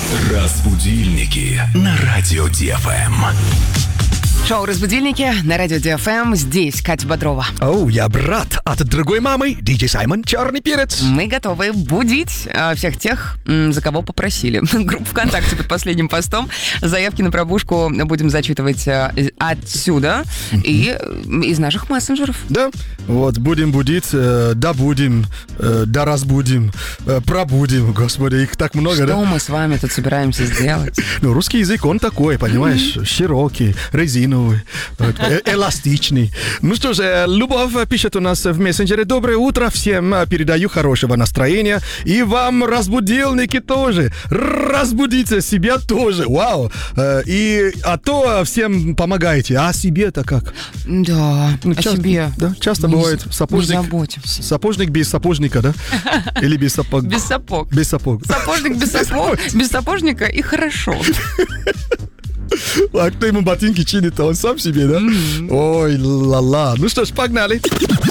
Разбудильники на радио ДФМ. Шоу «Разбудильники» на радио ДФМ. Здесь Катя Бодрова. Я брат от другой мамы, Диджей Саймон, черный перец. Мы готовы будить всех тех, за кого попросили. Группа ВКонтакте под последним постом. Заявки на пробужку будем зачитывать отсюда и из наших мессенджеров. Да, вот, будем будить, да будем, да разбудим, пробудим. Господи, их так много, Что да? мы с вами тут собираемся сделать? Ну, русский язык, он такой, понимаешь, широкий, резиновый, эластичный. Ну что же, Любовь пишет у нас в мессенджере: доброе утро, всем передаю хорошего настроения. И вам, разбудилники, тоже. Разбудите себя тоже. Вау. А то всем помогаете. А себе-то как? Да, о себе. Да, часто бывает сапожник без сапожника, да? Или без сапог? Без сапог. Без сапог. Сапожник без сапожника и хорошо. А кто ему ботинки чинит, он сам себе, да? Ой, ла-ла. Ну что ж, погнали.